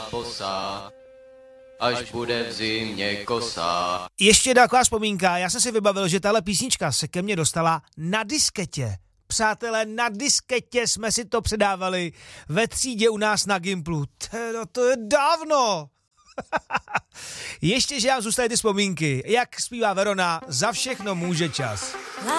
bosa, až bude v zimě kosa. Ještě taková vzpomínka, já jsem si vybavil, že tahle písnička se ke mně dostala na disketě. Přátelé, na disketě jsme si to předávali ve třídě u nás na Gimplu. To je dávno. Ještě, že nám zůstaly ty vzpomínky. Jak zpívá Verona, za všechno může čas.